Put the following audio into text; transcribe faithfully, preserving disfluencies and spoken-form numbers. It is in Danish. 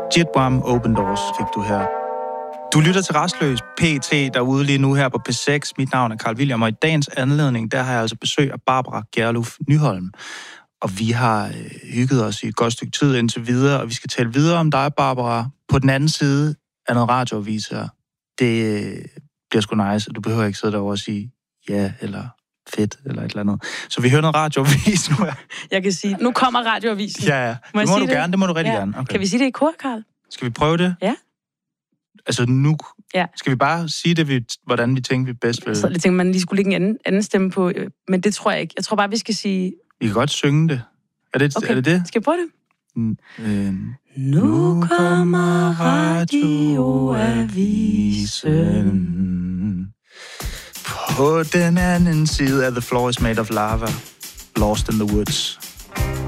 Jitwam Open Doors fik du her. Du lytter til Rastløs P T derude lige nu her på P seks. Mit navn er Carl William, og i dagens anledning, der har jeg altså besøg af Barbara Gjerluf Nyholm. Og vi har øh, hygget os i et godt stykke tid indtil videre, og vi skal tale videre om dig, Barbara, på den anden side af noget radioavis her. Det øh, bliver sgu nice, og du behøver ikke sidde derovre og sige ja, eller fedt, eller et eller andet. Så vi hører noget radioavis nu her. Jeg kan sige, nu kommer radioavisen. Ja, ja. Må det må du det? gerne, det må du rigtig ja. gerne. Okay. Kan vi sige det i kor, Carl? Skal vi prøve det? Ja. Altså nu, ja. Skal vi bare sige det, vi, hvordan vi tænker, vi bedst vil? Så jeg tænkte, man lige skulle lægge en anden, anden stemme på, men det tror jeg ikke. Jeg tror bare, vi skal sige... Vi kan godt synge det. Er det okay. er det? det? Skal vi prøve det? Mm, øh, nu kommer radioavisen. På den anden side af The Floor is Made of Lava. Lost in the Woods.